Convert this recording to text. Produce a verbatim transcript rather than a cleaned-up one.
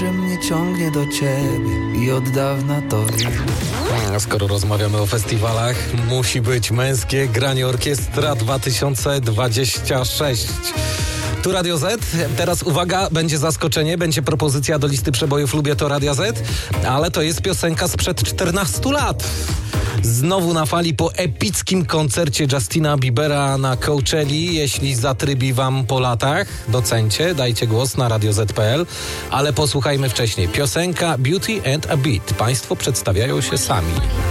że mnie ciągnie do ciebie i od dawna to wiem. A skoro rozmawiamy o festiwalach, musi być męskie granie orkiestra dwa tysiące dwudziesty szósty. Tu Radio Z. Teraz uwaga, będzie zaskoczenie, będzie propozycja do listy przebojów Lubię to Radia Z, ale to jest piosenka sprzed czternastu lat. Znowu na fali po epickim koncercie Justina Biebera na Coachelli. Jeśli zatrybi wam po latach, docencie, dajcie głos na radio zet kropka pe el, ale posłuchajmy wcześniej. Piosenka Beauty and a Beat. Państwo przedstawiają się sami.